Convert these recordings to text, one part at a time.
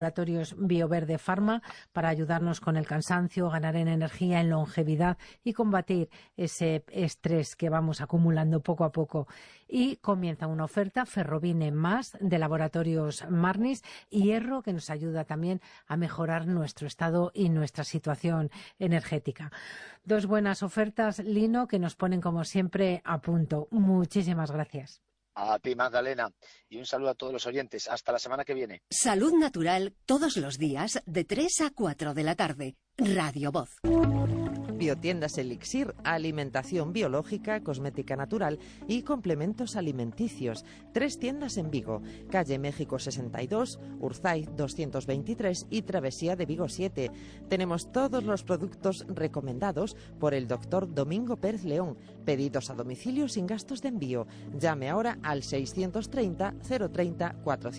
Laboratorios Bioverde Pharma para ayudarnos con el cansancio, ganar en energía, en longevidad y combatir ese estrés que vamos acumulando poco a poco. Y comienza una oferta Ferrovine Más de Laboratorios Marnis y Hierro, que nos ayuda también a mejorar nuestro estado y nuestra situación energética. Dos buenas ofertas, Lino, que nos ponen como siempre a punto. Muchísimas gracias. A ti, Magdalena, y un saludo a todos los oyentes. Hasta la semana que viene. Salud Natural, todos los días, de 3 a 4 de la tarde. Radio Voz. Biotiendas Elixir, alimentación biológica, cosmética natural y complementos alimenticios. 3 tiendas en Vigo, calle México 62, Urzaiz 223 y Travesía de Vigo 7. Tenemos todos los productos recomendados por el doctor Domingo Pérez León. Pedidos a domicilio sin gastos de envío. Llame ahora al 630 030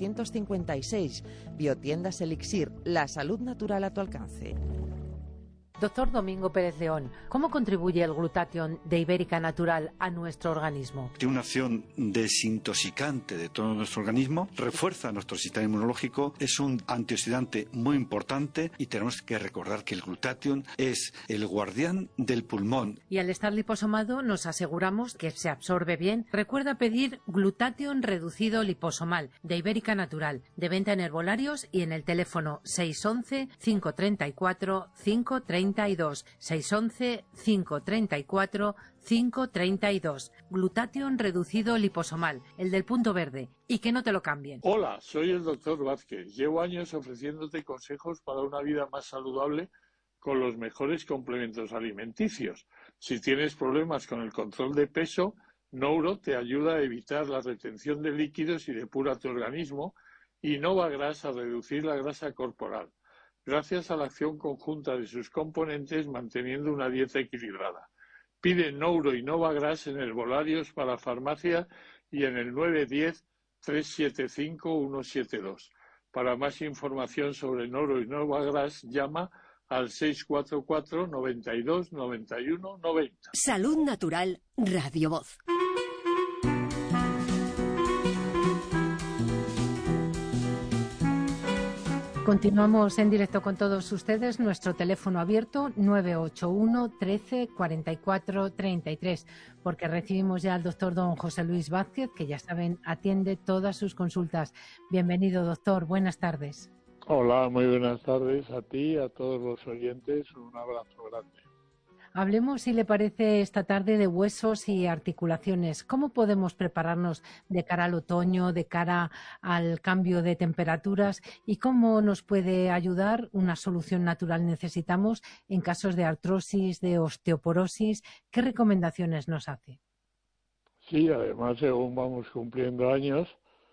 456. Biotiendas Elixir, la salud natural a tu alcance. Doctor Domingo Pérez León, ¿cómo contribuye el glutatión de Ibérica Natural a nuestro organismo? Tiene una acción desintoxicante de todo nuestro organismo, refuerza nuestro sistema inmunológico, es un antioxidante muy importante y tenemos que recordar que el glutatión es el guardián del pulmón. Y al estar liposomado nos aseguramos que se absorbe bien. Recuerda pedir glutatión reducido liposomal de Ibérica Natural, de venta en herbolarios y en el teléfono 611 534 532. 611 534 532. Glutatión reducido liposomal, el del punto verde, y que no te lo cambien. Hola, soy el doctor Vázquez. Llevo años ofreciéndote consejos para una vida más saludable con los mejores complementos alimenticios. Si tienes problemas con el control de peso, Nouro te ayuda a evitar la retención de líquidos y depura tu organismo, y Novagras a reducir la grasa corporal, gracias a la acción conjunta de sus componentes manteniendo una dieta equilibrada. Pide Nouro y Novagras en herbolarios para farmacia y en el 910-375-172. Para más información sobre Nouro y Novagras, llama al 644 92 91 90. Salud Natural, Radio Voz. Continuamos en directo con todos ustedes. Nuestro teléfono abierto 981 13 44 33, porque recibimos ya al doctor don José Luis Vázquez, que ya saben, atiende todas sus consultas. Bienvenido, doctor. Buenas tardes. Hola, muy buenas tardes a ti y a todos los oyentes. Un abrazo grande. Hablemos, si le parece, esta tarde de huesos y articulaciones. ¿Cómo podemos prepararnos de cara al otoño, de cara al cambio de temperaturas y cómo nos puede ayudar? Una solución natural necesitamos en casos de artrosis, de osteoporosis. ¿Qué recomendaciones nos hace? Sí, además, según vamos cumpliendo años,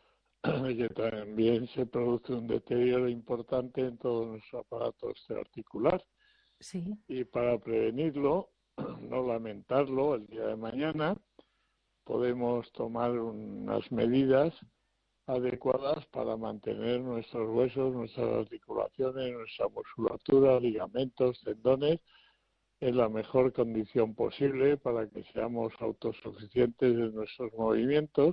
que también se produce un deterioro importante en todo nuestro aparato osteoarticular. Sí. Y para prevenirlo, no lamentarlo el día de mañana, podemos tomar unas medidas adecuadas para mantener nuestros huesos, nuestras articulaciones, nuestra musculatura, ligamentos, tendones en la mejor condición posible para que seamos autosuficientes en nuestros movimientos.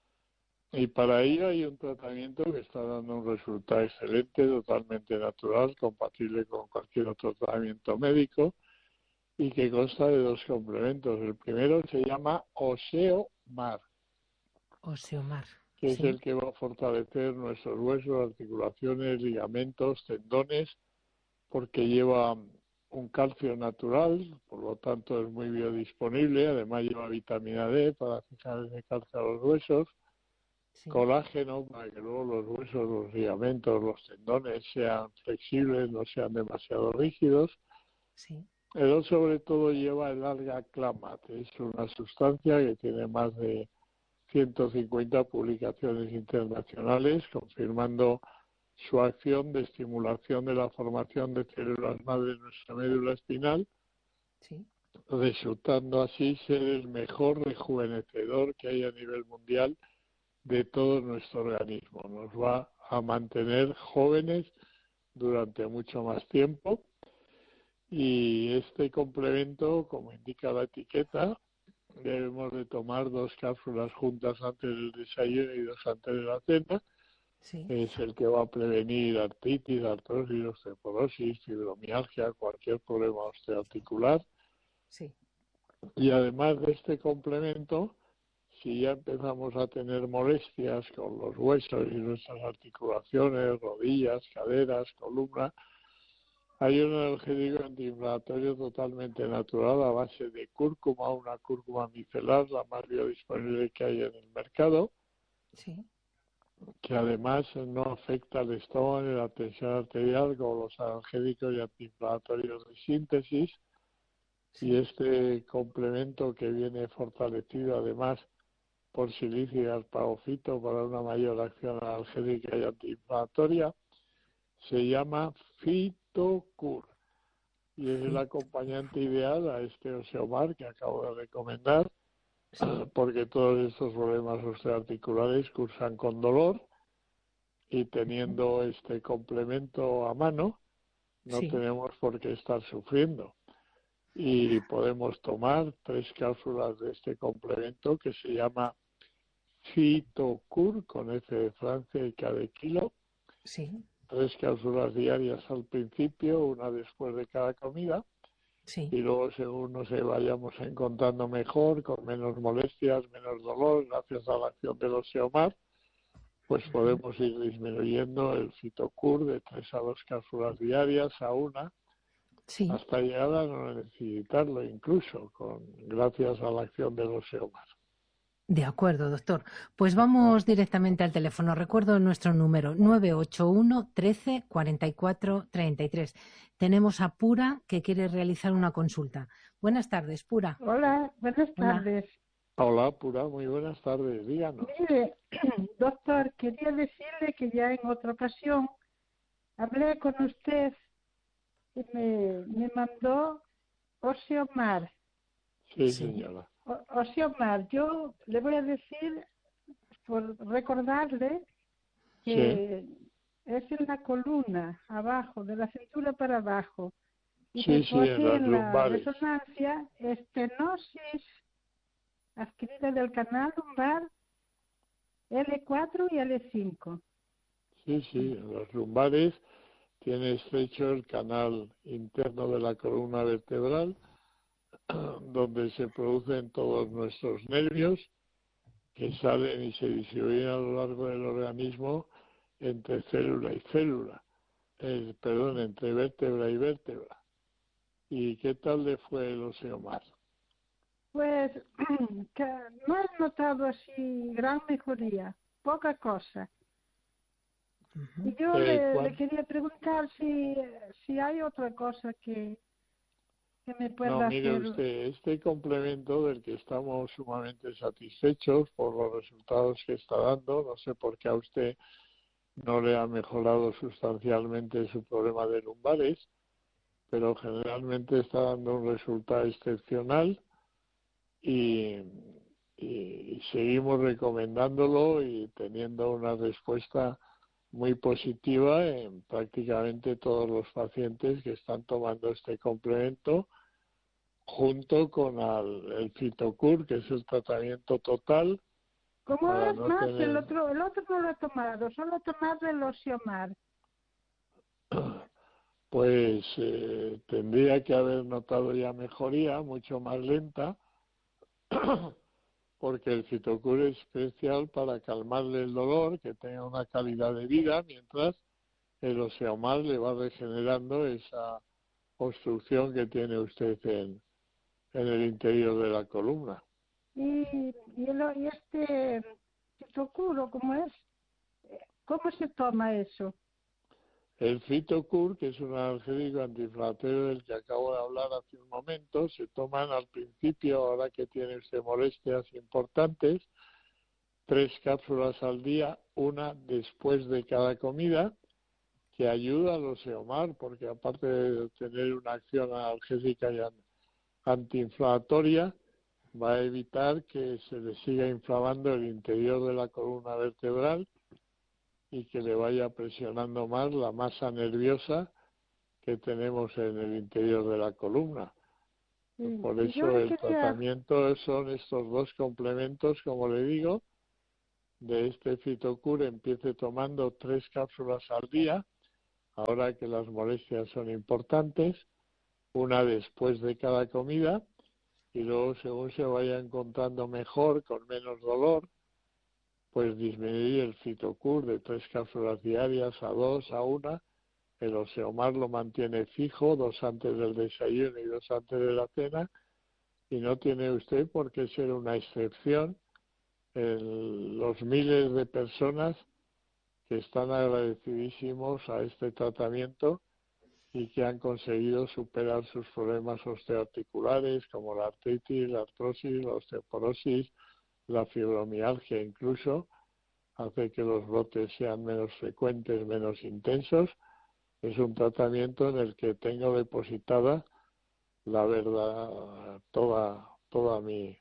Y para ello hay un tratamiento que está dando un resultado excelente, totalmente natural, compatible con cualquier otro tratamiento médico y que consta de 2 complementos. El primero se llama Oseomar. Oseomar. Que sí. Es el que va a fortalecer nuestros huesos, articulaciones, ligamentos, tendones, porque lleva un calcio natural, por lo tanto es muy biodisponible, además lleva vitamina D para fijar ese calcio a los huesos. Sí. Colágeno para que luego los huesos, los ligamentos, los tendones sean flexibles, no sean demasiado rígidos. Sí. Pero sobre todo lleva el alga clamat, es una sustancia que tiene más de 150 publicaciones internacionales confirmando su acción de estimulación de la formación de células madre en nuestra médula espinal, sí. Resultando así ser el mejor rejuvenecedor que hay a nivel mundial de todo nuestro organismo. Nos va a mantener jóvenes durante mucho más tiempo y este complemento, como indica la etiqueta, debemos de tomar 2 cápsulas juntas antes del desayuno y 2 antes de la cena Sí. Es el que va a prevenir artritis, artrosis, osteoporosis, fibromialgia, cualquier problema osteoarticular. Sí. Y además de este complemento, si ya empezamos a tener molestias con los huesos y nuestras articulaciones, rodillas, caderas, columna, hay un analgésico antiinflamatorio totalmente natural a base de cúrcuma, una cúrcuma micelar, la más biodisponible que hay en el mercado, Sí. que además no afecta al estómago ni la tensión arterial como los analgésicos y antiinflamatorios de síntesis. Y este complemento, que viene fortalecido además por silicio y alpagofito para una mayor acción analgésica y antiinflamatoria, se llama Fitocur y es el acompañante ideal a este Osteomar que acabo de recomendar, porque todos estos problemas osteoarticulares cursan con dolor, y teniendo este complemento a mano no tenemos por qué estar sufriendo. Y podemos tomar 3 cápsulas de este complemento que se llama Fitocur, con F de Francia y K de kilo. Sí. 3 cápsulas diarias al principio, una después de cada comida. Sí. Y luego, según nos vayamos encontrando mejor, con menos molestias, menos dolor, gracias a la acción del Osteomar, pues podemos ir disminuyendo el Fitocur de 3 a 2 cápsulas diarias a una, hasta llegar a no necesitarlo, incluso gracias a la acción del Osteomar. De acuerdo, doctor. Pues vamos directamente al teléfono. Recuerdo nuestro número, 981 13 44 33. Tenemos a Pura, que quiere realizar una consulta. Buenas tardes, Pura. Hola, buenas tardes. Hola, Pura, muy buenas tardes. Díganos. Mire, doctor, quería decirle que ya en otra ocasión hablé con usted y me mandó Osteomar. Sí, señora. Osteomar, yo le voy a decir, por recordarle, que es en la columna, abajo, de la cintura para abajo. Y que posee en la resonancia estenosis adquirida del canal lumbar L4 y L5. Sí, en los lumbares tiene estrecho el canal interno de la columna vertebral, donde se producen todos nuestros nervios que salen y se distribuyen a lo largo del organismo entre célula y célula, entre vértebra y vértebra. ¿Y qué tal le fue el Osteomar? Pues que no he notado así gran mejoría, poca cosa. Y yo le quería preguntar si hay otra cosa que me pueda hacer. Mire usted, este complemento del que estamos sumamente satisfechos por los resultados que está dando, no sé por qué a usted no le ha mejorado sustancialmente su problema de lumbares, pero generalmente está dando un resultado excepcional y seguimos recomendándolo y teniendo una respuesta muy positiva en prácticamente todos los pacientes que están tomando este complemento, junto con el Fitocur, que es el tratamiento total. ¿Cómo es más? El otro no lo he tomado, solo he tomado el Osteomar. Pues tendría que haber notado ya mejoría, mucho más lenta, porque el Fitocur es especial para calmarle el dolor, que tenga una calidad de vida, mientras el Osteomar le va regenerando esa obstrucción que tiene usted en el interior de la columna. ¿Y este Fitocur, cómo es? ¿Cómo se toma eso? El Fitocur, que es un analgésico antiinflamatorio del que acabo de hablar hace un momento, se toman al principio, ahora que tiene usted molestias importantes, 3 cápsulas al día, una después de cada comida, que ayuda al Osteomar, porque aparte de tener una acción analgésica y antiinflamatoria, va a evitar que se le siga inflamando el interior de la columna vertebral y que le vaya presionando más la masa nerviosa que tenemos en el interior de la columna. Sí. Por eso el tratamiento son estos 2 complementos, como le digo, de este Fitocur empiece tomando 3 cápsulas al día, ahora que las molestias son importantes, una después de cada comida, y luego según se vaya encontrando mejor, con menos dolor, pues disminuir el Fitocur de 3 cápsulas diarias a 2, a 1. El Osteomar lo mantiene fijo, 2 antes del desayuno y 2 antes de la cena, y no tiene usted por qué ser una excepción en los miles de personas que están agradecidísimos a este tratamiento y que han conseguido superar sus problemas osteoarticulares como la artritis, la artrosis, la osteoporosis, la fibromialgia incluso, hace que los brotes sean menos frecuentes, menos intensos. Es un tratamiento en el que tengo depositada la verdad, toda mi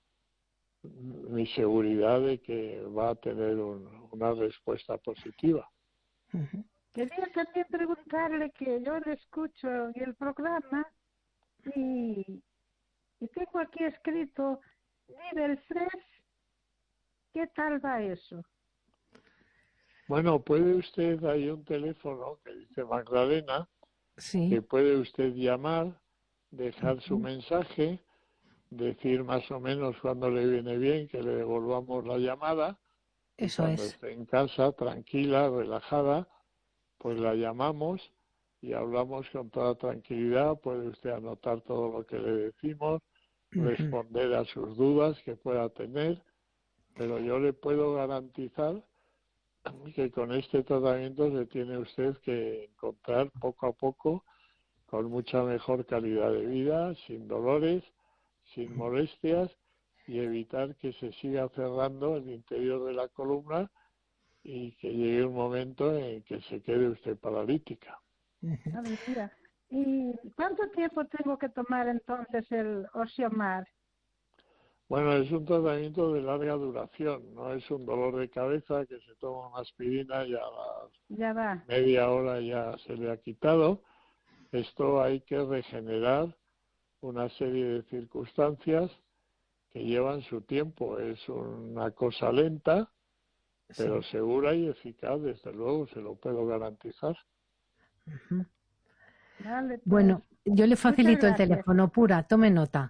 seguridad de que va a tener una respuesta positiva. Quería también preguntarle, que yo le escucho en el programa y tengo aquí escrito nivel 3. ¿Qué tal va eso? Bueno, puede usted, hay un teléfono que dice Magdalena, Sí. que puede usted llamar, dejar su mensaje, decir más o menos cuando le viene bien que le devolvamos la llamada. Eso cuando es. esté en casa, tranquila, relajada, pues la llamamos y hablamos con toda tranquilidad. Puede usted anotar todo lo que le decimos, responder a sus dudas que pueda tener, pero yo le puedo garantizar que con este tratamiento se tiene usted que encontrar poco a poco con mucha mejor calidad de vida, sin dolores, sin molestias, y evitar que se siga cerrando el interior de la columna y que llegue un momento en que se quede usted paralítica. A ver, mira, ¿y cuánto tiempo tengo que tomar entonces el Osteomar? Bueno, es un tratamiento de larga duración, no es un dolor de cabeza que se toma una aspirina y a Ya va. media hora ya se le ha quitado. Esto hay que regenerar una serie de circunstancias que llevan su tiempo. Es una cosa lenta, pero segura y eficaz, desde luego, se lo puedo garantizar. Vale, pues, Bueno, yo le facilito el gracias. teléfono, Pura, tome nota.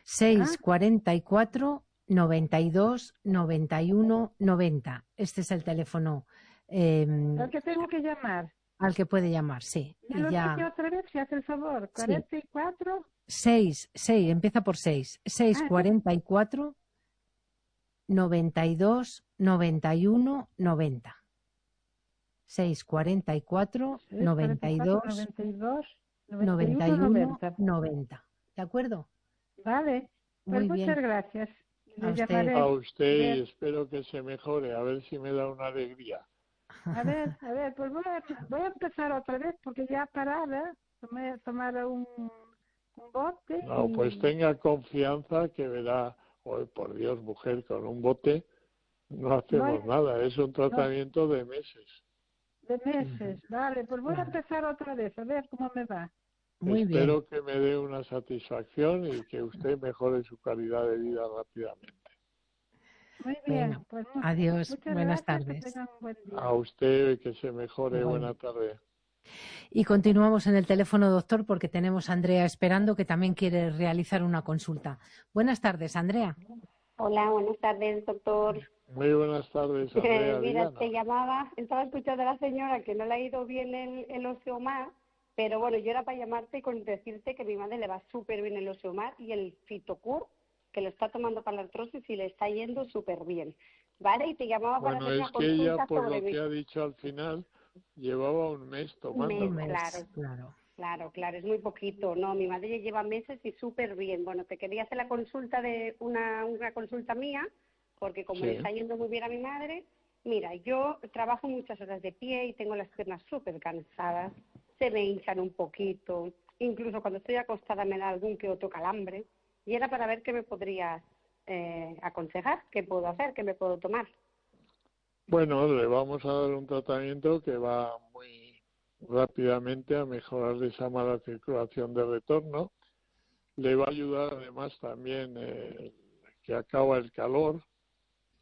644 92 91 90. Este es el teléfono El que tengo que llamar. al que puede llamar, sí. ¿Me Y lo ya. dice otra vez, si hace el favor? Sí. 44. 6, empieza por 6. 644 92 91 90. 644 92 91 90. ¿De acuerdo? Vale, pues Muy muchas bien. gracias. A Le usted. llamaré. A usted, Bien. y espero que se mejore, a ver si me da una alegría. A ver, pues voy a empezar otra vez porque ya parada, tomar un bote. No, y... pues tenga confianza que verá, oh, por Dios, mujer, con un bote no hacemos nada, es un tratamiento de meses. De meses, vale, pues voy a empezar otra vez, a ver cómo me va. Muy Espero bien. que me dé una satisfacción y que usted mejore su calidad de vida rápidamente. Muy bien, Bueno, pues adiós, muchas buenas gracias, tardes. que tengan un buen día. A usted que se mejore, Igual. buena tarde. Y continuamos en el teléfono, doctor, porque tenemos a Andrea esperando, que también quiere realizar una consulta. Buenas tardes, Andrea. Hola, buenas tardes, doctor. Muy buenas tardes, Andrea. Mira, díganos. te llamaba, estaba escuchando a la señora que no le ha ido bien el Osteomar, pero bueno, yo era para llamarte y con decirte que a mi madre le va súper bien el Osteomar y el Fitocur, que lo está tomando para la artrosis y le está yendo súper bien, ¿vale? Y te llamaba para hacer una que ella, consulta por sobre lo que ha dicho al final, llevaba un mes tomando. un mes, claro, es muy poquito, ¿no? Mi madre ya lleva meses y súper bien. Bueno, te quería hacer la consulta de una consulta mía, porque como le está yendo muy bien a mi madre, mira, yo trabajo muchas horas de pie y tengo las piernas súper cansadas, se me hinchan un poquito, incluso cuando estoy acostada me da algún que otro calambre, y era para ver qué me podrías aconsejar, qué puedo hacer, qué me puedo tomar. Bueno, le vamos a dar un tratamiento que va muy rápidamente a mejorar esa mala circulación de retorno. Le va a ayudar además también que acaba el calor,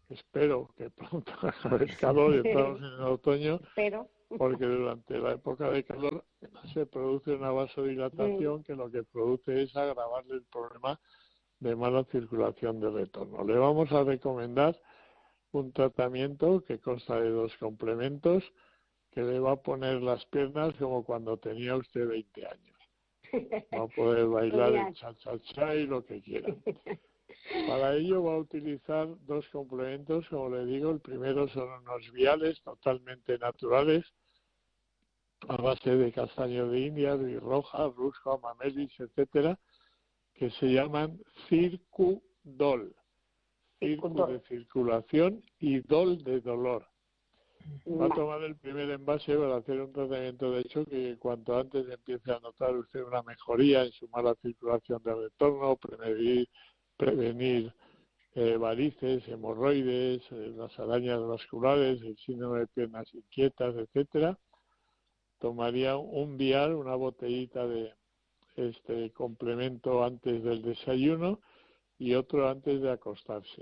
espero que pronto acabe el calor y estamos en el otoño, porque durante la época de calor se produce una vasodilatación que lo que produce es agravarle el problema de mala circulación de retorno. Le vamos a recomendar un tratamiento que consta de 2 complementos que le va a poner las piernas como cuando tenía usted 20 años. Va a poder bailar el cha-cha-cha y lo que quiera. Para ello va a utilizar 2 complementos, como le digo. El primero son unos viales totalmente naturales a base de castaño de India, de roja, rusco, amamelis, etcétera, que se llaman Circudol. Circu de circulación y dol de dolor. Va a tomar el primer envase para hacer un tratamiento, de hecho, que cuanto antes empiece a notar usted una mejoría en su mala circulación de retorno, prevenir varices, hemorroides, las arañas vasculares, el síndrome de piernas inquietas, etcétera. Tomaría un vial, una botellita de este complemento antes del desayuno y otro antes de acostarse.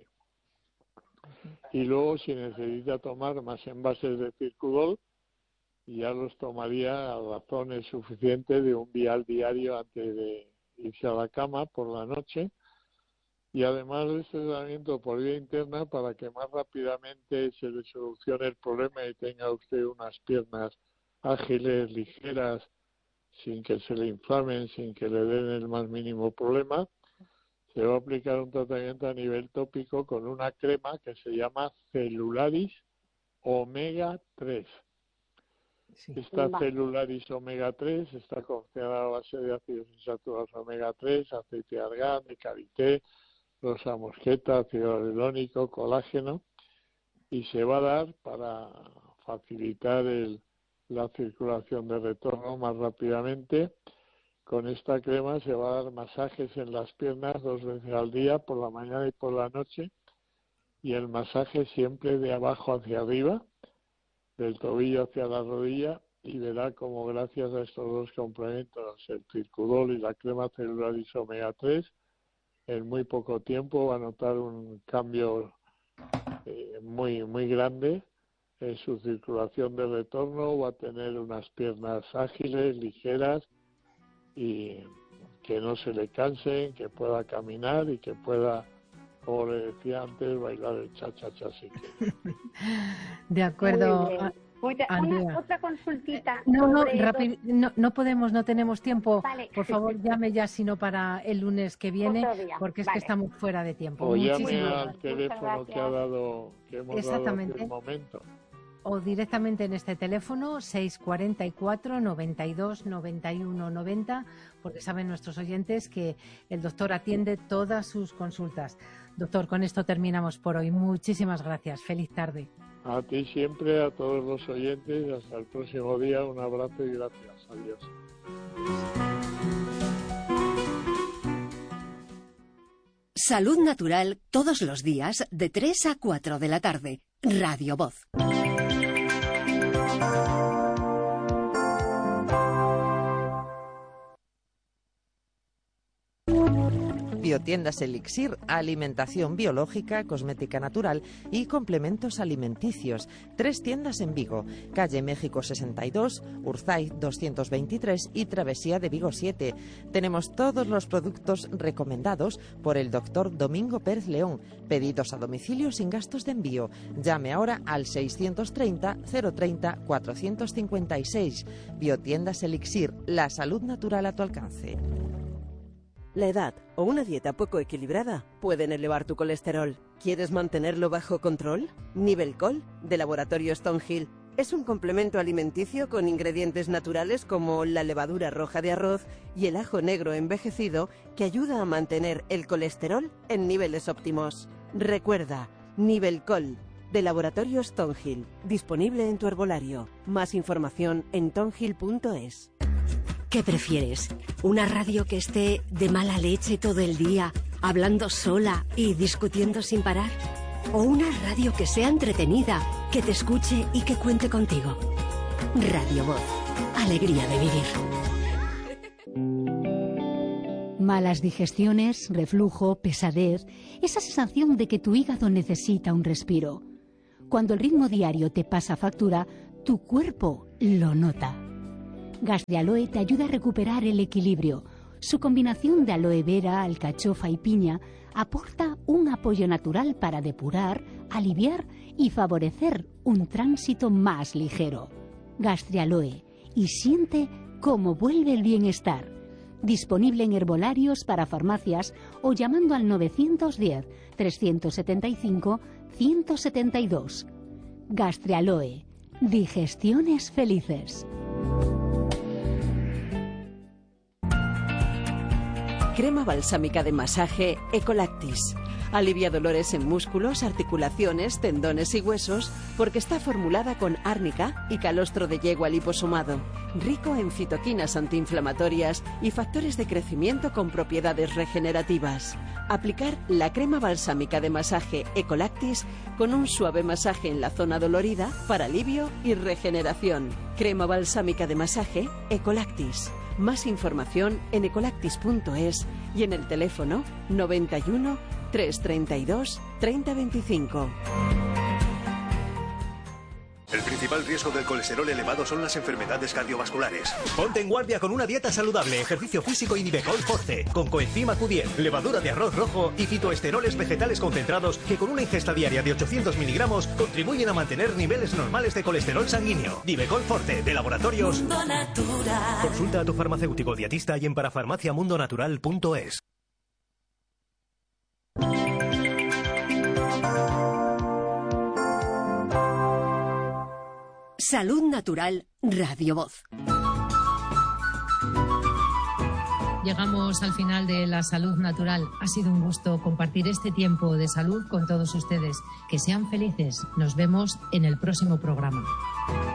Y luego, si necesita tomar más envases de Circudol, ya los tomaría a razones suficientes de un vial diario antes de irse a la cama por la noche. Y además de este tratamiento por vía interna, para que más rápidamente se le solucione el problema y tenga usted unas piernas ágiles, ligeras, sin que se le inflamen, sin que le den el más mínimo problema, se va a aplicar un tratamiento a nivel tópico con una crema que se llama Celularis Omega 3. Sí. Esta Celularis Omega 3 está concentrada a base de ácidos insaturados Omega 3, aceite de argán, de karité, rosa mosqueta, ácido hialurónico, colágeno, y se va a dar para facilitar la circulación de retorno más rápidamente. Con esta crema se va a dar masajes en las piernas 2 veces al día, por la mañana y por la noche, y el masaje siempre de abajo hacia arriba, del tobillo hacia la rodilla, y verá como gracias a estos 2 complementos, el Circudol y la crema Celularis Omega 3, en muy poco tiempo va a notar un cambio muy grande en su circulación de retorno, va a tener unas piernas ágiles, ligeras, y que no se le cansen, que pueda caminar y que pueda, como le decía antes, bailar el cha-cha-cha. De acuerdo. Otra consultita. No podemos, no tenemos tiempo. Vale. Por favor, llame ya, sino para el lunes que viene, porque es que estamos fuera de tiempo. O llame al teléfono que hemos dado hace un momento. O directamente en este teléfono 644 92 91 90, porque saben nuestros oyentes que el doctor atiende todas sus consultas. Doctor, con esto terminamos por hoy. Muchísimas gracias. Feliz tarde. A ti siempre, a todos los oyentes. Hasta el próximo día. Un abrazo y gracias. Adiós. Salud Natural todos los días de 3 a 4 de la tarde. Radio Voz. Biotiendas Elixir, alimentación biológica, cosmética natural y complementos alimenticios. 3 tiendas en Vigo, calle México 62, Urzaiz 223 y Travesía de Vigo 7. Tenemos todos los productos recomendados por el doctor Domingo Pérez León. Pedidos a domicilio sin gastos de envío. Llame ahora al 630 030 456. Biotiendas Elixir, la salud natural a tu alcance. La edad o una dieta poco equilibrada pueden elevar tu colesterol. ¿Quieres mantenerlo bajo control? Nivelcol, de Laboratorio Stonehill, es un complemento alimenticio con ingredientes naturales como la levadura roja de arroz y el ajo negro envejecido que ayuda a mantener el colesterol en niveles óptimos. Recuerda, Nivelcol, de Laboratorio Stonehill, disponible en tu herbolario. Más información en tonhill.es. ¿Qué prefieres? ¿Una radio que esté de mala leche todo el día, hablando sola y discutiendo sin parar? ¿O una radio que sea entretenida, que te escuche y que cuente contigo? Radio Voz. Alegría de vivir. Malas digestiones, reflujo, pesadez, esa sensación de que tu hígado necesita un respiro. Cuando el ritmo diario te pasa factura, tu cuerpo lo nota. Gastrialoe te ayuda a recuperar el equilibrio. Su combinación de aloe vera, alcachofa y piña aporta un apoyo natural para depurar, aliviar y favorecer un tránsito más ligero. Gastrialoe, y siente cómo vuelve el bienestar. Disponible en herbolarios para farmacias o llamando al 910-375-172. Gastrialoe, digestiones felices. Crema balsámica de masaje Ecolactis. Alivia dolores en músculos, articulaciones, tendones y huesos porque está formulada con árnica y calostro de yegua liposomado. Rico en fitoquinas antiinflamatorias y factores de crecimiento con propiedades regenerativas. Aplicar la crema balsámica de masaje Ecolactis con un suave masaje en la zona dolorida para alivio y regeneración. Crema balsámica de masaje Ecolactis. Más información en ecolactis.es y en el teléfono 91 332 3025. El principal riesgo del colesterol elevado son las enfermedades cardiovasculares. Ponte en guardia con una dieta saludable, ejercicio físico y Nivecol Forte, con coenzima Q10, levadura de arroz rojo y fitoesteroles vegetales concentrados que con una ingesta diaria de 800 miligramos contribuyen a mantener niveles normales de colesterol sanguíneo. Nivecol Forte, de Laboratorios Mundo Natural. Consulta a tu farmacéutico dietista y en parafarmaciamundonatural.es. Salud Natural, Radio Voz. Llegamos al final de la salud natural. Ha sido un gusto compartir este tiempo de salud con todos ustedes. Que sean felices. Nos vemos en el próximo programa.